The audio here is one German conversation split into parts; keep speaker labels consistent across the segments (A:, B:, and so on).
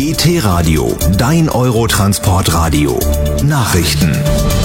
A: ET-Radio, dein Eurotransportradio. Nachrichten.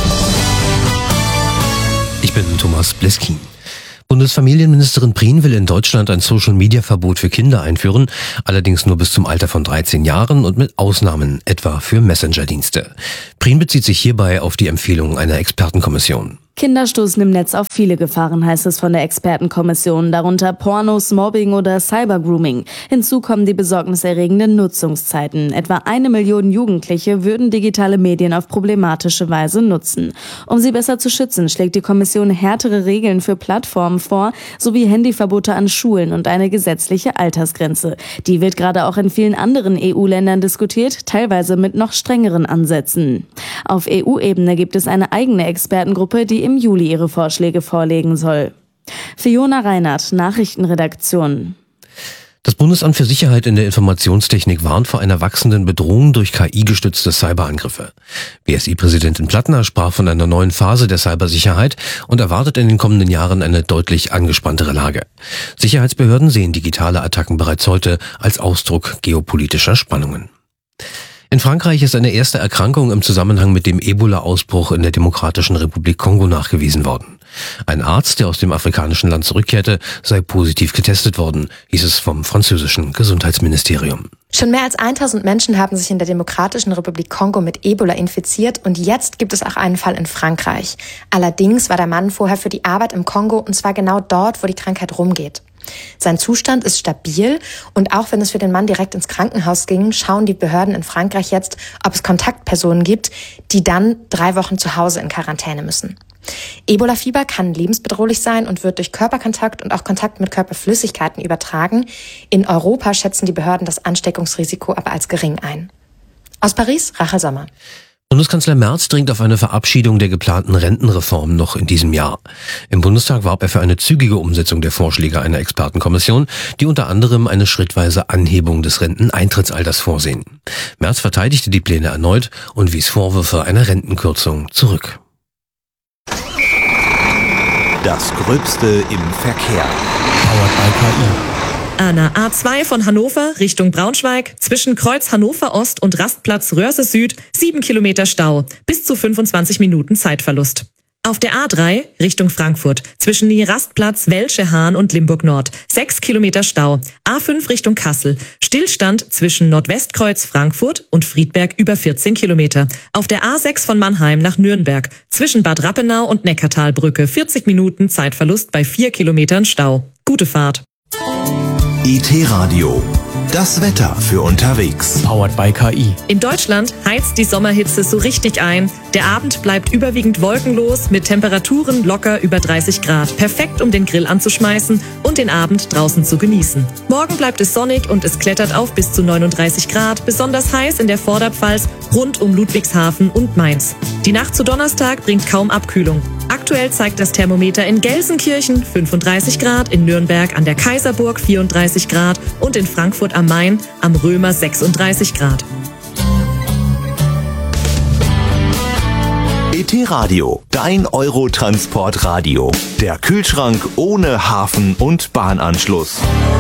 B: Ich bin Thomas Bleskin. Bundesfamilienministerin Prien will in Deutschland ein Social-Media-Verbot für Kinder einführen, allerdings nur bis zum Alter von 13 Jahren und mit Ausnahmen, etwa für Messenger-Dienste. Prien bezieht sich hierbei auf die Empfehlung einer Expertenkommission.
C: Kinder stoßen im Netz auf viele Gefahren, heißt es von der Expertenkommission, darunter Pornos, Mobbing oder Cybergrooming. Hinzu kommen die besorgniserregenden Nutzungszeiten. Etwa 1 Million Jugendliche würden digitale Medien auf problematische Weise nutzen. Um sie besser zu schützen, schlägt die Kommission härtere Regeln für Plattformen vor, sowie Handyverbote an Schulen und eine gesetzliche Altersgrenze. Die wird gerade auch in vielen anderen EU-Ländern diskutiert, teilweise mit noch strengeren Ansätzen. Auf EU-Ebene gibt es eine eigene Expertengruppe, die im Juli ihre Vorschläge vorlegen soll. Fiona Reinhardt, Nachrichtenredaktion.
B: Das Bundesamt für Sicherheit in der Informationstechnik warnt vor einer wachsenden Bedrohung durch KI-gestützte Cyberangriffe. BSI-Präsidentin Plattner sprach von einer neuen Phase der Cybersicherheit und erwartet in den kommenden Jahren eine deutlich angespanntere Lage. Sicherheitsbehörden sehen digitale Attacken bereits heute als Ausdruck geopolitischer Spannungen. In Frankreich ist eine erste Erkrankung im Zusammenhang mit dem Ebola-Ausbruch in der Demokratischen Republik Kongo nachgewiesen worden. Ein Arzt, der aus dem afrikanischen Land zurückkehrte, sei positiv getestet worden, hieß es vom französischen Gesundheitsministerium.
D: Schon mehr als 1000 Menschen haben sich in der Demokratischen Republik Kongo mit Ebola infiziert und jetzt gibt es auch einen Fall in Frankreich. Allerdings war der Mann vorher für die Arbeit im Kongo und zwar genau dort, wo die Krankheit rumgeht. Sein Zustand ist stabil und auch wenn es für den Mann direkt ins Krankenhaus ging, schauen die Behörden in Frankreich jetzt, ob es Kontaktpersonen gibt, die dann 3 Wochen zu Hause in Quarantäne müssen. Ebola-Fieber kann lebensbedrohlich sein und wird durch Körperkontakt und auch Kontakt mit Körperflüssigkeiten übertragen. In Europa schätzen die Behörden das Ansteckungsrisiko aber als gering ein. Aus Paris, Rachel Sommer.
B: Bundeskanzler Merz dringt auf eine Verabschiedung der geplanten Rentenreform noch in diesem Jahr. Im Bundestag warb er für eine zügige Umsetzung der Vorschläge einer Expertenkommission, die unter anderem eine schrittweise Anhebung des Renteneintrittsalters vorsehen. Merz verteidigte die Pläne erneut und wies Vorwürfe einer Rentenkürzung zurück.
A: Das Gröbste im Verkehr.
B: Powered by KI.
E: An der A2 von Hannover Richtung Braunschweig, zwischen Kreuz Hannover Ost und Rastplatz Röhrse Süd, 7 Kilometer Stau, bis zu 25 Minuten Zeitverlust. Auf der A3 Richtung Frankfurt, zwischen die Rastplatz Welschehahn und Limburg Nord, 6 Kilometer Stau. A5 Richtung Kassel, Stillstand zwischen Nordwestkreuz Frankfurt und Friedberg über 14 Kilometer. Auf der A6 von Mannheim nach Nürnberg, zwischen Bad Rappenau und Neckartalbrücke, 40 Minuten Zeitverlust bei 4 Kilometern Stau. Gute Fahrt.
A: ET-Radio, das Wetter für unterwegs.
B: Powered by KI.
E: In Deutschland heizt die Sommerhitze so richtig ein. Der Abend bleibt überwiegend wolkenlos mit Temperaturen locker über 30 Grad. Perfekt, um den Grill anzuschmeißen und den Abend draußen zu genießen. Morgen bleibt es sonnig und es klettert auf bis zu 39 Grad. Besonders heiß in der Vorderpfalz rund um Ludwigshafen und Mainz. Die Nacht zu Donnerstag bringt kaum Abkühlung. Aktuell zeigt das Thermometer in Gelsenkirchen 35 Grad, in Nürnberg an der Kaiserburg 34 Grad und in Frankfurt am Main am Römer 36 Grad.
A: ET-Radio, dein Eurotransportradio. Der Kühlschrank ohne Hafen- und Bahnanschluss.